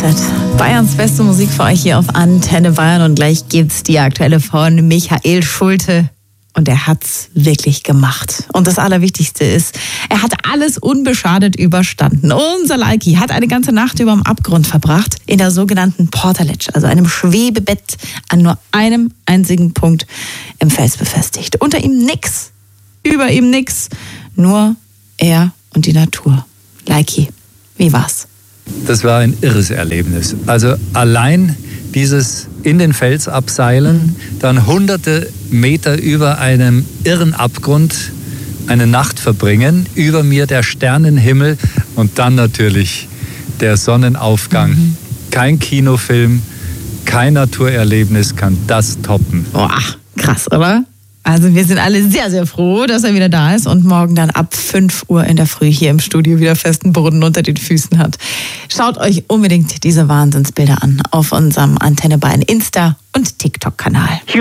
Bayerns beste Musik für euch hier auf Antenne Bayern und gleich gibt's die aktuelle von Michael Schulte. Und er hat's wirklich gemacht. Und das Allerwichtigste ist, er hat alles unbeschadet überstanden. Unser Leiki hat eine ganze Nacht überm Abgrund verbracht, in der sogenannten Portaledge, also einem Schwebebett an nur einem einzigen Punkt im Fels befestigt. Unter ihm nix, über ihm nix, nur er und die Natur. Leiki, wie war's? Das war ein irres Erlebnis. Also allein dieses in den Fels abseilen, dann hunderte Meter über einem irren Abgrund eine Nacht verbringen, über mir der Sternenhimmel und dann natürlich der Sonnenaufgang. Kein Kinofilm, kein Naturerlebnis kann das toppen. Boah, krass, oder? Also wir sind alle sehr, sehr froh, dass er wieder da ist und morgen dann ab 5 Uhr in der Früh hier im Studio wieder festen Boden unter den Füßen hat. Schaut euch unbedingt diese Wahnsinnsbilder an auf unserem Antenne Bayern Insta- und TikTok-Kanal.